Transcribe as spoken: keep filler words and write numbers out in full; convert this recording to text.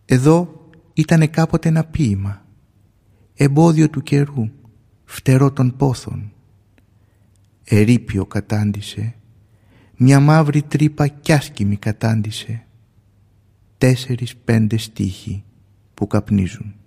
Εδώ ήτανε κάποτε ένα ποίημα, εμπόδιο του καιρού, φτερό των πόθων. Ερείπιο κατάντησε, μια μαύρη τρύπα κι άσκημη κατάντησε, τέσσερις πέντε στίχοι που καπνίζουν.